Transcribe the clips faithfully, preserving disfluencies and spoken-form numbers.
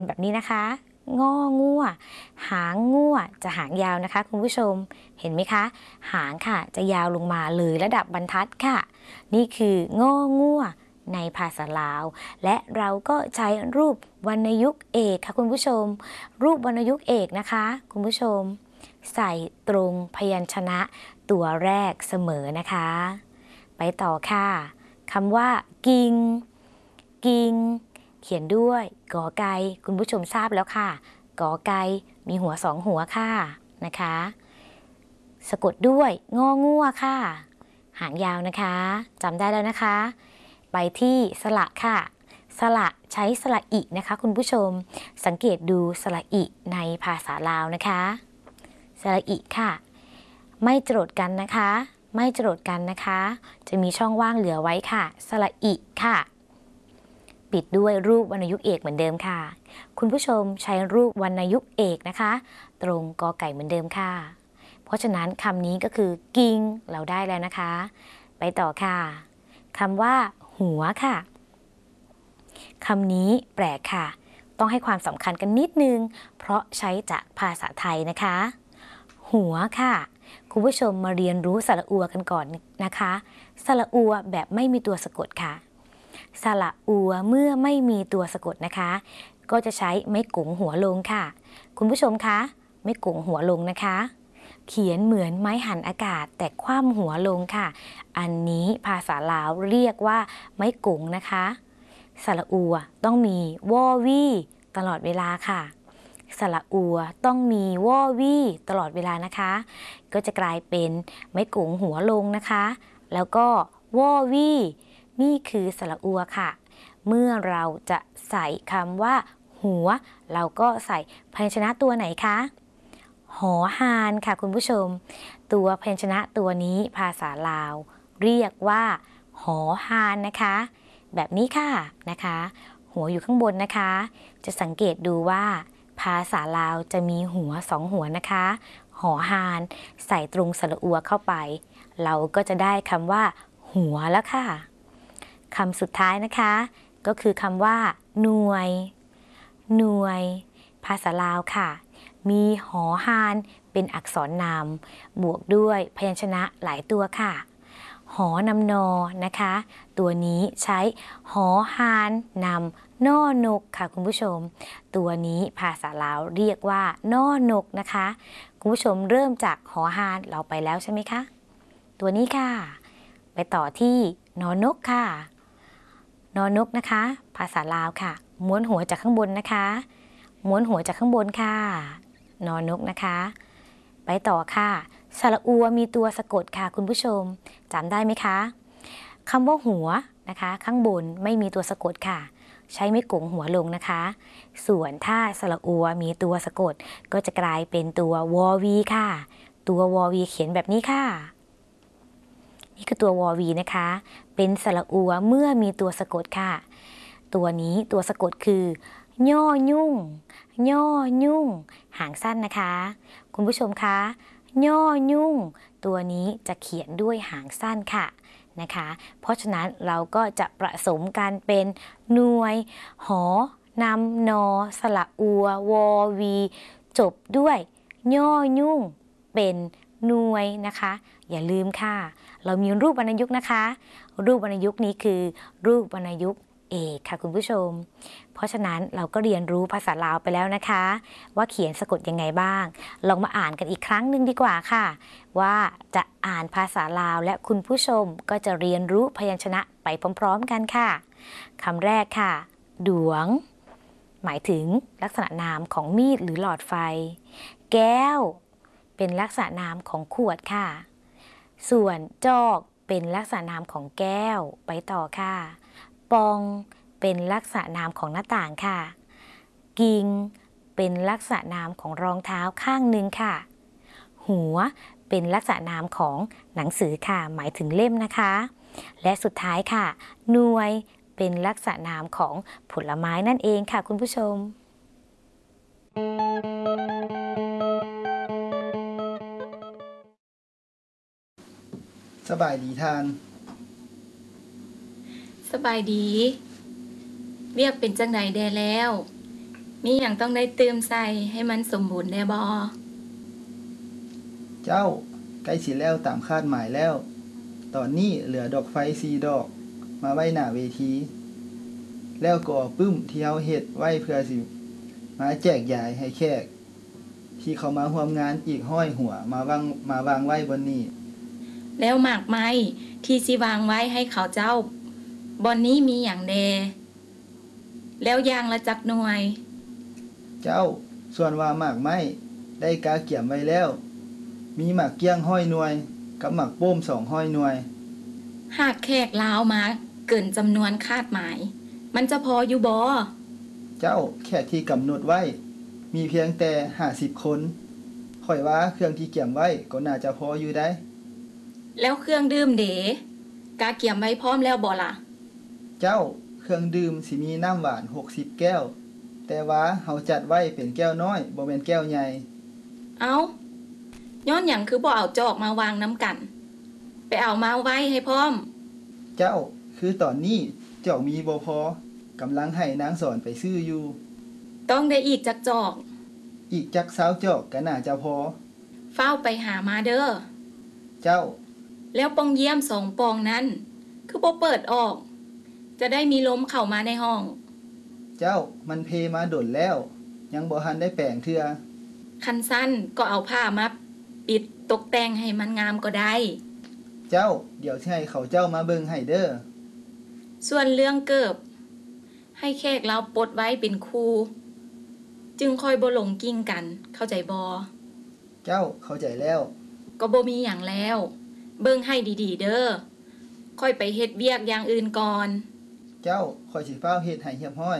แบบนี้นะคะงองัวหางงัวจะหางยาวนะคะคุณผู้ชมเห็นไหมคะหางค่ะจะยาวลงมาเลยระดับบรรทัดค่ะนี่คืององัวในภาษาลาวและเราก็ใช้รูปวรรณยุกต์เอกค่ะคุณผู้ชมรูปวรรณยุกต์เอกนะคะคุณผู้ชมใส่ตรงพยัญชนะตัวแรกเสมอนะคะไปต่อค่ะคำว่ากิงกิงเขียนด้วยกอไก่คุณผู้ชมทราบแล้วค่ะกอไก่มีหัวสองหัวค่ะนะคะสะกดด้วยงองัวค่ะหางยาวนะคะจำได้แล้วนะคะไปที่สระค่ะสระใช้สระอินะคะคุณผู้ชมสังเกตดูสระอิในภาษาลาวนะคะสระอิค่ะไม่จรดกันนะคะไม่จรดกันนะคะจะมีช่องว่างเหลือไว้ค่ะสระอิค่ะปิดด้วยรูปวรรณยุกต์เอกเหมือนเดิมค่ะคุณผู้ชมใช้รูปวรรณยุกต์เอกนะคะตรงกอไก่เหมือนเดิมค่ะเพราะฉะนั้นคำนี้ก็คือกิงเราได้แล้วนะคะไปต่อค่ะคำว่าหัวค่ะคำนี้แปลกค่ะต้องให้ความสำคัญกันนิดนึงเพราะใช้จากภาษาไทยนะคะหัวค่ะคุณผู้ชมมาเรียนรู้สระอัวกันก่อนนะคะสระอัวแบบไม่มีตัวสะกดค่ะสระอัวเมื่อไม่มีตัวสะกดนะคะก็จะใช้ไม้กุ๋งหัวลงค่ะคุณผู้ชมคะไม้กุ๋งหัวลงนะคะเขียนเหมือนไม้หั่นอากาศแต่คว่ำหัวลงค่ะอันนี้ภาษาลาวเรียกว่าไม้กุ๋งนะคะสระอัวต้องมีวอวี่ตลอดเวลาค่ะสระอัวต้องมีวอวี่ตลอดเวลานะคะก็จะกลายเป็นไม้กุ๋งหัวลงนะคะแล้วก็วอวี่นี่คือสระอัวค่ะเมื่อเราจะใส่คำว่าหัวเราก็ใส่พยัญชนะตัวไหนคะหอหานค่ะคุณผู้ชมตัวพยัญชนะตัวนี้ภาษาลาวเรียกว่าหอหานนะคะแบบนี้ค่ะนะคะหัวอยู่ข้างบนนะคะจะสังเกตดูว่าภาษาลาวจะมีหัวสองหัวนะคะหอหานใส่ตรงสระอัวเข้าไปเราก็จะได้คำว่าหัวแล้วค่ะคำสุดท้ายนะคะก็คือคำว่าหน่วยหน่วยภาษาลาวค่ะมีหอหานเป็นอักษรนามบวกด้วยพยัญชนะหลายตัวค่ะหอนำนอนะคะตัวนี้ใช้หอหานนำนอนกค่ะคุณผู้ชมตัวนี้ภาษาลาวเรียกว่านอนกนะคะคุณผู้ชมเริ่มจากหอหานเราไปแล้วใช่ไหมคะตัวนี้ค่ะไปต่อที่นอนกค่ะนอนกนะคะภาษาลาวค่ะม้วนหัวจากข้างบนนะคะม้วนหัวจากข้างบนค่ะนอนกนะคะไปต่อค่ะสระอัวมีตัวสะกดค่ะคุณผู้ชมจำได้ไหมคะคำว่าหัวนะคะข้างบนไม่มีตัวสะกดค่ะใช้ไม้กุ๋งหัวลงนะคะส่วนถ้าสระอัวมีตัวสะกดก็จะกลายเป็นตัววอวีค่ะตัววอวีเขียนแบบนี้ค่ะนี่คือตัววอวีนะคะเป็นสระอัวเมื่อมีตัวสะกดค่ะตัวนี้ตัวสะกดคือย่อยุ่งย่อยุ่งหางสั้นนะคะคุณผู้ชมคะย่อยุ่งตัวนี้จะเขียนด้วยหางสั้นค่ะนะคะเพราะฉะนั้นเราก็จะผสมกันเป็นหน่วยหอนำนอสระอัววอวีจบด้วยย่อยุ่งเป็นหน่วยนะคะอย่าลืมค่ะเรามีรูปวรรณยุกต์นะคะรูปวรรณยุกต์นี้คือรูปวรรณยุกต์เอกค่ะคุณผู้ชมเพราะฉะนั้นเราก็เรียนรู้ภาษาลาวไปแล้วนะคะว่าเขียนสะกดยังไงบ้างลองมาอ่านกันอีกครั้งหนึ่งดีกว่าค่ะว่าจะอ่านภาษาลาวและคุณผู้ชมก็จะเรียนรู้พยัญชนะไปพร้อมๆกันค่ะคำแรกค่ะดวงหมายถึงลักษณะนามของมีดหรือหลอดไฟแก้วเป็นลักษณะนามของขวดค่ะส่วนจอกเป็นลักษณะนามของแก้วไปต่อค่ะปองเป็นลักษณะนามของหน้าต่างค่ะกิงเป็นลักษณะนามของรองเท้าข้างหนึ่งค่ะหัวเป็นลักษณะนามของหนังสือค่ะหมายถึงเล่มนะคะและสุดท้ายค่ะหน่วยเป็นลักษณะนามของผลไม้นั่นเองค่ะคุณผู้ชมสบายดีทานสบายดีเรียกเป็นจังไหนแดแล้วมีอย่างต้องได้เติมใส่ให้มันสมบูรณ์แน่บ่เจ้าใกล้สิแล้วตามคาดหมายแล้ว ตอนนี้เหลือดอกไฟสี่ดอกมาไว้หน้าเวที แล้วก็ปึ้มที่เฮาเฮ็ดไว้เพื่อสิมาแจกจ่ายให้แขกที่เขามาร่วมงานอีกห้อยหัวมาวางมาวางไว้บนนี้แล้วหมากไม้ที่สิวางไว้ให้เขาเจ้าบอนนี้มีอย่างแดแล้วยางละจักหน่วยเจ้าส่วนว่าหมากไม้ได้กาเกี่ยมไว้แล้ว มีหมากเกี้ยงห้อยหน่วยกับหมากโป้มสองห้อยหน่วยหากแขกลาวมาเกินจำนวนคาดหมาย มันจะพออยู่บ่เจ้าแขกที่กำหนดไว้ มีเพียงแต่ห้าสิบคนข่อยว่าเครื่องที่เกี่ยมไว้ก็น่าจะพออยู่ได้แล้วเครื่องดื่มเดกาเกี่ยมไว้พร้อมแล้วบ่ล่ะเจ้าเครื่องดื่มสิมีน้ำหวานหกสิบแก้ว แต่ว่าเฮาจัดไว้เป็นแก้วน้อยบ่แม่นแก้วใหญ่เอาย้อนหยังคือบ่เอาจอกมาวางน้ำกัน ไปเอามาไว้ให้พร้อมเจ้าคือตอนนี้เจ้ามีบ่พอกำลังให้นางสอนไปซื้ออยู่ต้องได้อีกจักจอกอีกจักสาวจอกก็น่าจะพอเฝ้าไปหามาเด้อเจ้าแล้วปองเยี่ยมสองปองนั้น คือบ่เปิดออก จะได้มีลมเข้ามาในห้องเจ้ามันเพมาดนแล้ว ยังบ่ทันได้แปลงเทื่อคันสั้นก็เอาผ้ามาปิดตกแต่งให้มันงามก็ได้เจ้าเดี๋ยวสิให้เขาเจ้ามาเบิ่งให้เด้อส่วนเรื่องเกิบ ให้แขกเราปลดไว้เป็นครูจึงค่อยบ่หลงกิ้งกัน เข้าใจบ่เจ้าเข้าใจแล้วก็บ่มีหยังแล้ว เบิ่งให้ดีๆเด้อค่อยไปเฮ็ดเวียกอย่างอื่นก่อนเจ้าข่อยสิฟ้าวเฮ็ดให้เรียบร้อย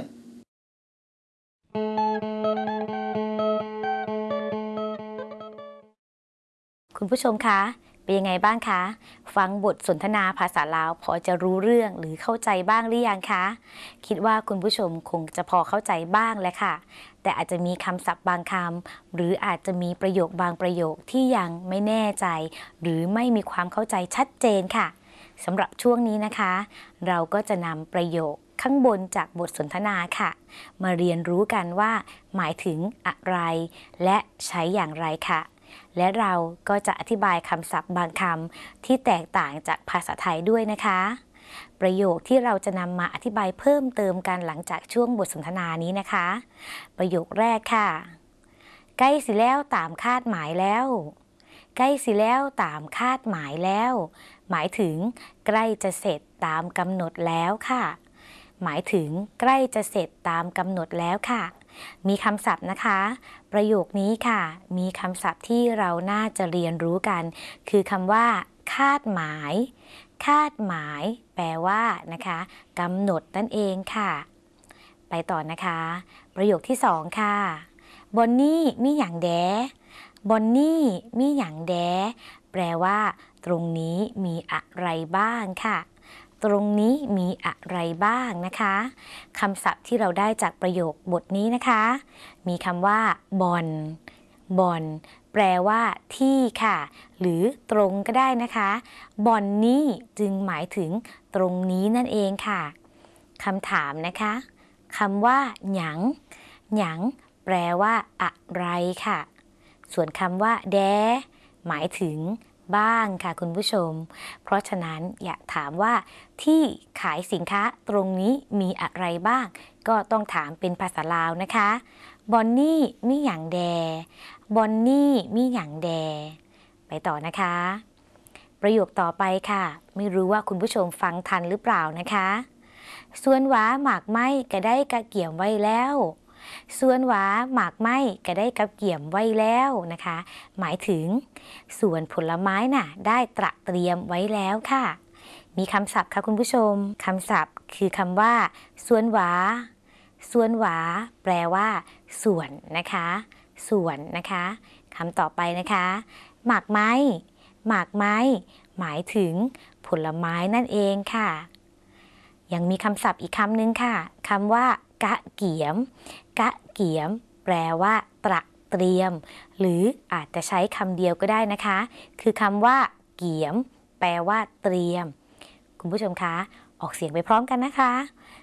คุณผู้ชมคะเป็นยังไงบ้างคะ ฟังบทสนทนาภาษาลาวพอจะรู้เรื่องหรือเข้าใจบ้างหรือยังคะ คิดว่าคุณผู้ชมคงจะพอเข้าใจบ้างแหละค่ะ แต่อาจจะมีคำศัพท์บางคำหรืออาจจะมีประโยคบางประโยคที่ยังไม่แน่ใจ หรือไม่มีความเข้าใจชัดเจนค่ะสำหรับช่วงนี้นะคะ เราก็จะนำประโยคข้างบนจากบทสนทนาค่ะ มาเรียนรู้กันว่าหมายถึงอะไร และใช้อย่างไรค่ะและเราก็จะอธิบายคำศัพท์บางคำที่แตกต่างจากภาษาไทยด้วยนะคะ ประโยคที่เราจะนำมาอธิบายเพิ่มเติมกันหลังจากช่วงบทสนทนานี้นะคะ ประโยคแรกค่ะใกล้สิแล้วตามคาดหมายแล้วใกล้สิแล้วตามคาดหมายแล้ว หมายถึงใกล้จะเสร็จตามกำหนดแล้วค่ะหมายถึงใกล้จะเสร็จตามกำหนดแล้วค่ะมีคำศัพท์นะคะประโยคนี้ค่ะมีคำศัพท์ที่เราน่าจะเรียนรู้กันคือคำว่าคาดหมายคาดหมายแปลว่านะคะกำหนดนั่นเองค่ะไปต่อนะคะประโยคที่สองค่ะบอนนี่มีหยังแดบอนนี่มีหยังแดแปลว่าตรงนี้มีอะไรบ้างค่ะตรงนี้มีอะไรบ้างนะคะคำศัพท์ที่เราได้จากประโยคบทนี้นะคะมีคำว่าบอนบอนแปลว่าที่ค่ะหรือตรงก็ได้นะคะบอนนี้จึงหมายถึงตรงนี้นั่นเองค่ะคำถามนะคะคำว่าหยังหยังแปลว่าอะไรค่ะส่วนคำว่าแดหมายถึงบ้างค่ะคุณผู้ชมเพราะฉะนั้นอยากถามว่าที่ขายสินค้าตรงนี้มีอะไรบ้างก็ต้องถามเป็นภาษาลาวนะคะบอนนี่มีหยังแดบอนนี่มีหยังแดไปต่อนะคะประโยคต่อไปค่ะไม่รู้ว่าคุณผู้ชมฟังทันหรือเปล่านะคะส่วนหวาหมากไม้ก็ได้กะเกี่ยมไว้แล้วส่วนหวาหมากไม้ก็ได้กับเกี่ยมไว้แล้วนะคะหมายถึงส่วนผลไม้น่ะได้ตระเตรียมไว้แล้วค่ะมีคำศัพท์ค่ะคุณผู้ชมคำศัพท์คือคำว่าส่วนหวาส่วนหวาแปลว่าส่วนนะคะส่วนนะคะคำต่อไปนะคะหมากไม้หมากไม้หมายถึงผลไม้นั่นเองค่ะยังมีคำศัพท์อีกคำหนึ่งค่ะคำว่ากะเกี่ยมกะเกี่ยมแปลว่าตระเตรียมหรืออาจจะใช้คำเดียวก็ได้นะคะคือคำว่าเกี่ยมแปลว่าเตรียมคุณผู้ชมคะออกเสียงไปพร้อมกันนะคะ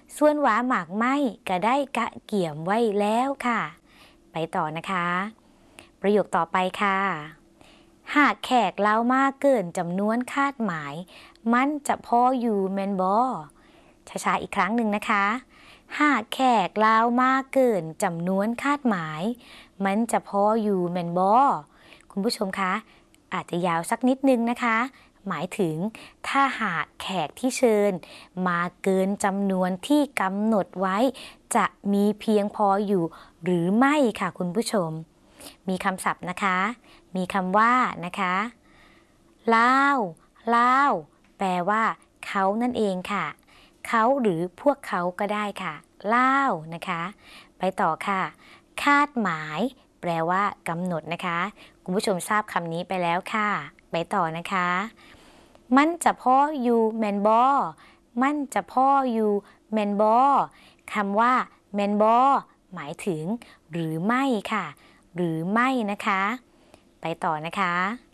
ส่วนหวาหมากไม้ก็ได้กะเกี่ยมไว้แล้วค่ะไปต่อนะคะประโยคต่อไปค่ะหากแขกเล่ามากเกินจำนวนคาดหมายมันจะพออยู่แมนบอช้าๆอีกครั้งหนึ่งนะคะหากแขกเล่ามากเกินจำนวนคาดหมายมันจะพออยู่แมนบอคุณผู้ชมคะอาจจะยาวสักนิดนึงนะคะหมายถึงถ้าหากแขกที่เชิญมาเกินจำนวนที่กำหนดไว้จะมีเพียงพออยู่หรือไม่ค่ะคุณผู้ชมมีคำศัพท์นะคะมีคำว่านะคะลาวลาวแปลว่าเขานั่นเองค่ะเขาหรือพวกเขาก็ได้ค่ะลาวนะคะไปต่อค่ะคาดหมายแปลว่ากำหนดนะคะคุณผู้ชมทราบคำนี้ไปแล้วค่ะไปต่อนะคะมันจะพ่ออยู่แมนบอมันจะพ่ออยู่แมนบอคำว่าแมนบอหมายถึงหรือไม่ค่ะหรือไม่นะคะไปต่อนะคะ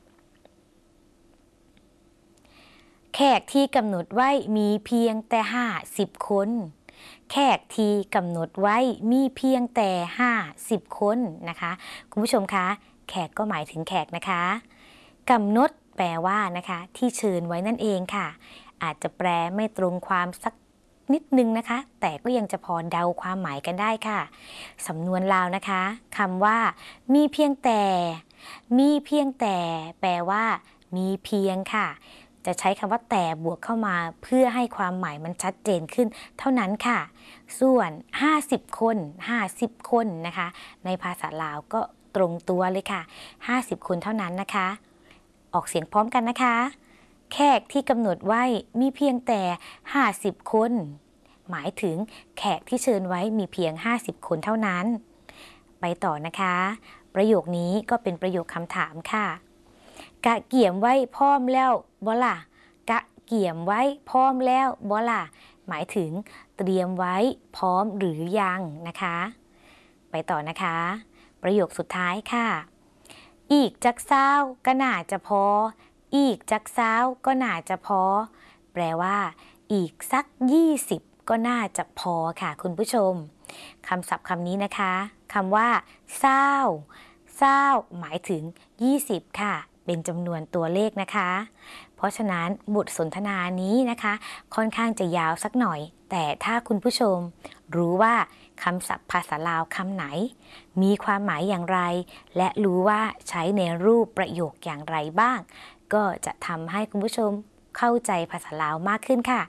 แขกที่กำหนดไว้มีเพียงแต่ห้าสิบคนแขกที่กำหนดไว้มีเพียงแต่ห้าสิบคนนะคะคุณผู้ชมคะแขกก็หมายถึงแขกนะคะกำหนดแปลว่านะคะที่เชิญไว้นั่นเองค่ะอาจจะแปลไม่ตรงความสักนิดนึงนะคะแต่ก็ยังจะพอเดาความหมายกันได้ค่ะสำนวนลาวนะคะคำว่ามีเพียงแต่มีเพียงแต่แปลว่ามีเพียงค่ะจะใช้คำว่าแต่บวกเข้ามาเพื่อให้ความหมายมันชัดเจนขึ้นเท่านั้นค่ะส่วนห้าสิบคนห้าสิบคนนะคะในภาษาลาวก็ตรงตัวเลยค่ะห้าสิบคนเท่านั้นนะคะออกเสียงพร้อมกันนะคะแขกที่กำหนดไว้มีเพียงแต่ห้าสิบคนหมายถึงแขกที่เชิญไว้มีเพียงห้าสิบคนเท่านั้นไปต่อนะคะประโยคนี้ก็เป็นประโยคคำถามค่ะกะเกี่ยมไว้พร้อมแล้วบ่ล่ะกะเกี่ยมไว้พร้อมแล้วบ่ล่ะหมายถึงเตรียมไว้พร้อมหรือยังนะคะไปต่อนะคะประโยคสุดท้ายค่ะอีกจักเศร้าก็น่าจะพออีกจักเศร้าก็น่าจะพอแปลว่าอีกสักยี่สิบก็น่าจะพอค่ะคุณผู้ชมคำศัพท์คำนี้นะคะคำว่าเศร้าเศร้าหมายถึงยี่สิบค่ะเป็นจำนวนตัวเลขนะคะเพราะฉะนั้นบทสนทนานี้นะคะค่อนข้างจะยาวสักหน่อยแต่ถ้าคุณผู้ชมรู้ว่าคำศัพท์ภาษาลาวคำไหนมีความหมายอย่างไรและรู้ว่าใช้ในรูปประโยคอย่างไรบ้างก็จะทำให้คุณผู้ชมเข้าใจภาษาลาวมากขึ้นค่ะ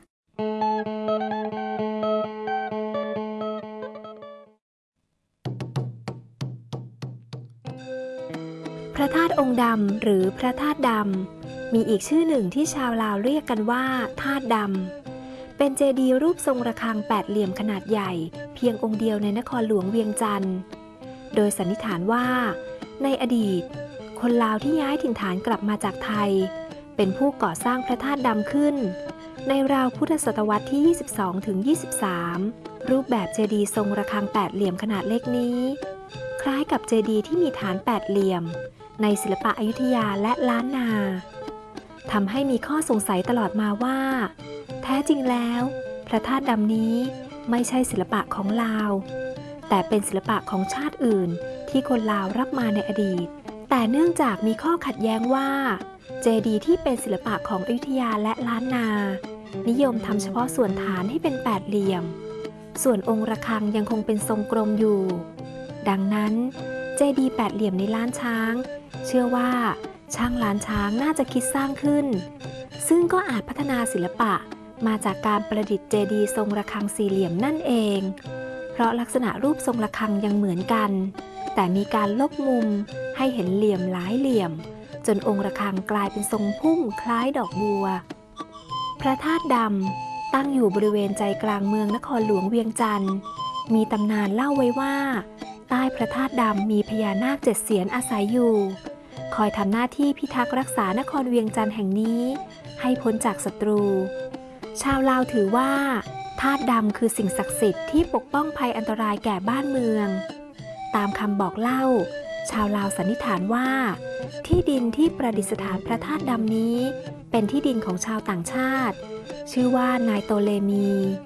พระธาตุองค์ดำหรือพระธาตุดำมีอีกชื่อหนึ่งที่ชาวลาวเรียกกันว่าธาตุดำเป็นเจดีย์รูปทรงระฆังแปดเหลี่ยมขนาดใหญ่เพียงองค์เดียวในนครหลวงเวียงจันทร์โดยสันนิษฐานว่าในอดีตคนลาวที่ย้ายถิ่นฐานกลับมาจากไทยเป็นผู้ก่อสร้างพระธาตุดำขึ้นในราวพุทธศตวรรษที่ ยี่สิบสองถึงยี่สิบสาม รูปแบบเจดีย์ทรงระฆังแปดเหลี่ยมขนาดเล็กนี้คล้ายกับเจดีย์ที่มีฐานแปดเหลี่ยมในศิลปะอยุธยาและล้านนาทำให้มีข้อสงสัยตลอดมาว่าแท้จริงแล้วพระธาตุดำนี้ไม่ใช่ศิลปะของลาวแต่เป็นศิลปะของชาติอื่นที่คนลาวรับมาในอดีตแต่เนื่องจากมีข้อขัดแย้งว่าเจดีย์ที่เป็นศิลปะของอยุธยาและล้านนานิยมทำเฉพาะส่วนฐานให้เป็นแปดเหลี่ยมส่วนองค์ระฆังยังคงเป็นทรงกลมอยู่ดังนั้นเจดีย์แปดเหลี่ยมในล้านช้างเชื่อว่าช่างล้านช้างน่าจะคิดสร้างขึ้นซึ่งก็อาจพัฒนาศิลปะมาจากการประดิษฐ์เจดีย์ทรงระฆังสี่เหลี่ยมนั่นเองเพราะลักษณะรูปทรงระฆังยังเหมือนกันแต่มีการลบมุมให้เห็นเหลี่ยมหลายเหลี่ยมจนองค์ระฆังกลายเป็นทรงพุ่มคล้ายดอกบัวพระธาตุดำตั้งอยู่บริเวณใจกลางเมืองนครหลวงเวียงจันทร์มีตำนานเล่าไว้ว่าใต้พระธาตุดำมีพญานาคเจ็ดเสียนอาศัยอยู่คอยทำหน้าที่พิทักษ์รักษานครเวียงจันทร์แห่งนี้ให้พ้นจากศัตรูชาวลาวถือว่าธาตุดำคือสิ่งศักดิ์สิทธิ์ที่ปกป้องภัยอันตรายแก่บ้านเมืองตามคำบอกเล่าชาวลาวสันนิษฐานว่าที่ดินที่ประดิษฐานพระธาตุดำนี้เป็นที่ดินของชาวต่างชาติชื่อว่านายโตเลมีพ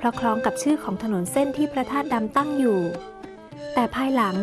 เพราะคล้องกับชื่อของถนนเส้นที่พระธาตุดำตั้งอยู่ แต่ภายหลัง